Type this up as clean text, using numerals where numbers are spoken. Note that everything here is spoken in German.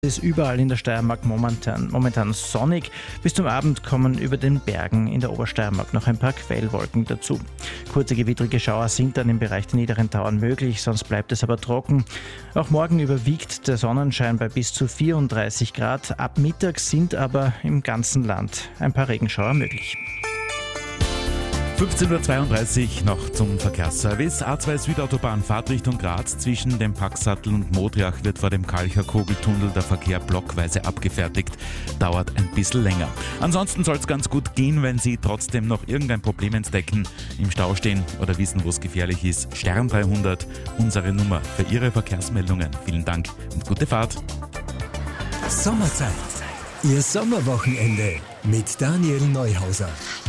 Es ist überall in der Steiermark momentan sonnig. Bis zum Abend kommen über den Bergen in der Obersteiermark noch ein paar Quellwolken dazu. Kurze gewittrige Schauer sind dann im Bereich der niederen Tauern möglich, sonst bleibt es aber trocken. Auch morgen überwiegt der Sonnenschein bei bis zu 34 Grad. Ab Mittag sind aber im ganzen Land ein paar Regenschauer möglich. 15.32 Uhr noch zum Verkehrsservice. A2 Südautobahn Fahrtrichtung Graz zwischen dem Packsattel und Modriach wird vor dem Kalcher Kogeltunnel der Verkehr blockweise abgefertigt. Dauert ein bisschen länger. Ansonsten soll es ganz gut gehen, wenn Sie trotzdem noch irgendein Problem entdecken, im Stau stehen oder wissen, wo es gefährlich ist. Stern 300, unsere Nummer für Ihre Verkehrsmeldungen. Vielen Dank und gute Fahrt. Sommerzeit. Ihr Sommerwochenende mit Daniel Neuhauser.